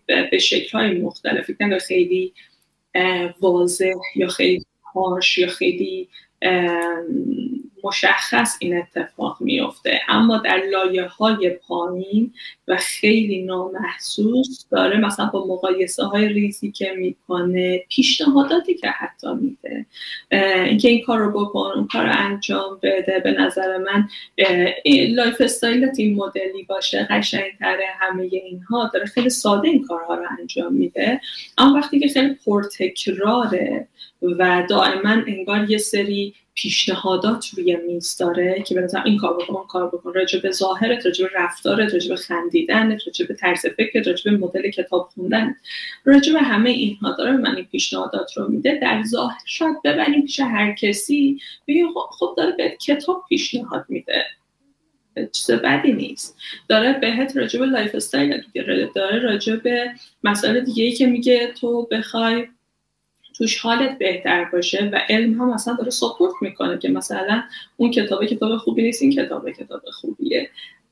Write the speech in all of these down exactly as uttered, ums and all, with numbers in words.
به شکل‌های مختلف، نه خیلی واضح یا خیلی هارش یا خیلی مشخص این اتفاق میفته، اما در لایه‌های پایین و خیلی نامحسوس داره مثلا با مقایسه های ریزی که میکنه، پیشنهاداتی که حتی میده، اینکه این کار رو بکن، اون کار رو انجام بده. به نظر من لایف استایلت این مدلی باشه قشنگ‌تره، همه اینها داره خیلی ساده این کارها رو انجام میده، اما وقتی که خیلی پرتکراره و دائما انگار یه سری پیشنهادات روی میز داره که مثلا این کار بکن، اون کار بکن، راجع به ظاهرت، راجع به رفتارت، راجع به خندیدنت، راجع به طرز فکرت، راجع به مدل کتاب خوندن، راجع به همه اینها داره من این پیشنهادات رو میده. در ظاهر شاید ببریم پیش هر کسی بگه خب داره به کتاب پیشنهاد میده، چیز بدی نیست، داره بهت راجع به لایف استایل میگه، داره راجع به مسائل دیگه‌ای که میگه تو بخوای توش حالت بهتر باشه و علم هم مثلا داره ساپورت میکنه که مثلا اون کتابه کتاب خوبی نیست، این کتابه کتاب خوبیه.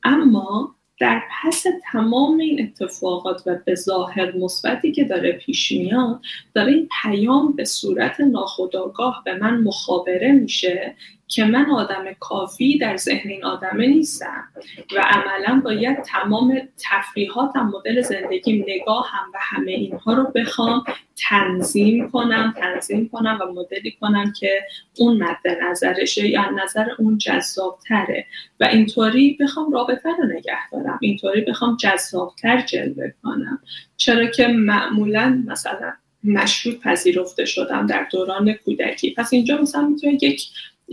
اما در پس تمام این اتفاقات و به ظاهر مثبتی که داره پیش میاد، داره این پیام به صورت ناخودآگاه به من مخابره میشه که من آدم کافی در ذهن این آدمه نیستم و عملا باید تمام تفریحاتم، مدل زندگیم، نگاهم و همه اینها رو بخوام تنظیم کنم تنظیم کنم و مدلی کنم که اون مد نظرشه یا نظر اون جذابتره و اینطوری بخوام رابطه رو نگه دارم، اینطوری بخوام جذابتر جلوه کنم. چرا که معمولا مثلا مشروط پذیرفته شدم در دوران کودکی، پس اینجا مثلا میتونه یک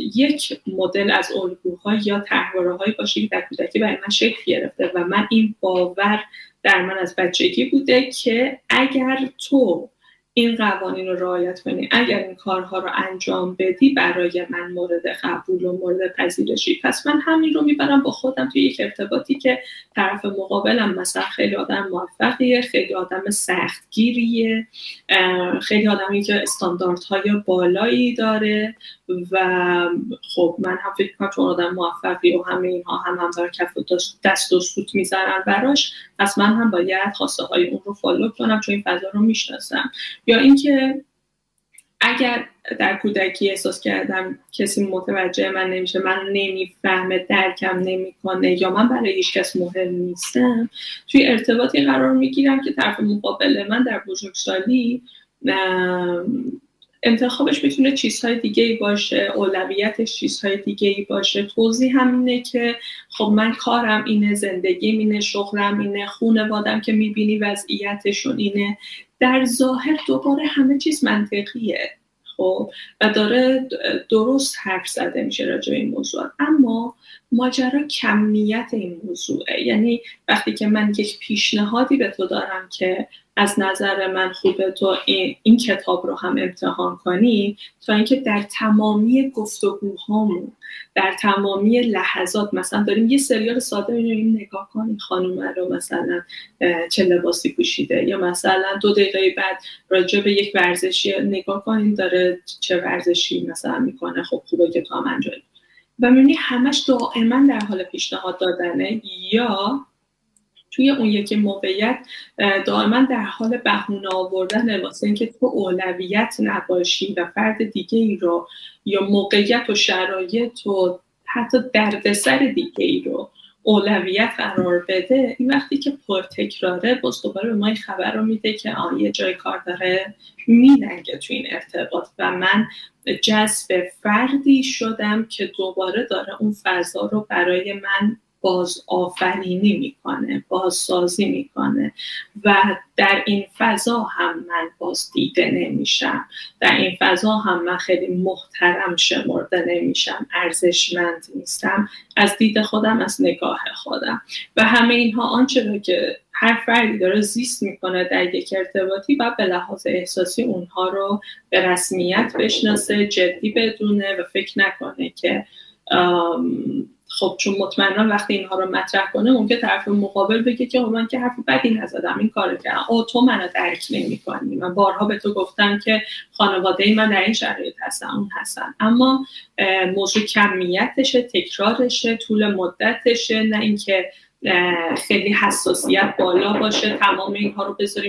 یک مدل از الگوها یا طرحواره‌هایی باشه که در کودکی برای من شکل گرفته و من این باور در من از بچگی بوده که اگر تو این قوانین رو رعایت کنی، اگر این کارها رو انجام بدی، برای من مورد قبول و مورد پذیرشی. پس من همین رو میبرم با خودم توی یک ارتباطی که طرف مقابلم مثلا خیلی آدم موفقیه، خیلی آدم سختگیریه، خیلی آدمی که استانداردهای بالایی داره و خب من هم فکر کنم چون آدم موفقی و همه اینها هم هم داره کف دست و سوت میذارن براش، پس من هم باید خواسته های اون رو فالو کنم چون این فضا رو میشناسم. یا اینکه اگر در کودکی احساس کردم کسی متوجه من نمیشه، من نمیفهمه، درکم نمیکنه یا من برای هیچ کس مهم نیستم، توی ارتباطی قرار میگیرم که طرف مقابل من در بزرگسالی انتخابش میتونه چیزهای دیگه‌ای باشه، اولویتش چیزهای دیگه‌ای باشه. توضیح همینه که خب من کارم اینه، زندگیم اینه، شغلم اینه، خانواده‌ام که میبینی وضعیتشون اینه. در ظاهر دوباره همه چیز منطقیه خب و داره درست حرف زده میشه راجع به این موضوع، اما ماجرا کمیت این موضوعه. یعنی وقتی که من یک پیشنهادی به تو دارم که از نظر من خوبه تو این, این کتاب رو هم امتحان کنی، تا اینکه در تمامی گفتگوهامون، در تمامی لحظات مثلا داریم یه سریال ساده می‌بینیم، نگاه کن این خانومه رو مثلا چه لباسی پوشیده، یا مثلا دو دقیقه بعد راجع به یک ورزشی نگاه کن این داره چه ورزشی مثلا میکنه، خب خوبه که تو هم انجام. و می‌بینی همش دائما در حال پیشنهاد دادنه، یا توی اون یکی موقعیت دائما در حال بهونه آوردن واسه اینکه تو اولویت نباشی و فرد دیگه ای رو یا موقعیت و شرایط و حتی دردسر دیگه ای رو اولویت قرار بده. این وقتی که پرتکراره باز دوباره به ما این خبر رو میده که آن یه جای کار داره میلنگه تو این ارتباط و من جذب فردی شدم که دوباره داره اون فضا رو برای من باز آفرینی میکنه، بازسازی میکنه و در این فضا هم من باز دیده نمیشم، در این فضا هم من خیلی محترم شمرده نمیشم، ارزشمند نیستم از دید خودم، از نگاه خودم. و همه اینها آنچه رو که هر فردی داره زیست میکنه در یک ارتباطی و به لحاظ احساسی اونها رو به رسمیت بشناسه، جدی بدونه و فکر نکنه که خب چون مطمئنا وقتی اینها رو مطرح کنه ممکن طرف مقابل بگه که من که حرف بدی نزدم، این کارو کردم، او تو منو درک نمی‌کنی، من بارها به تو گفتم که خانواده من در این شرایط هستن، اون هستن. اما موضوع کمیتشه، تکرارشه، طول مدتشه، نه اینکه خیلی حساسیت بالا باشه تمام اینها رو بذاریم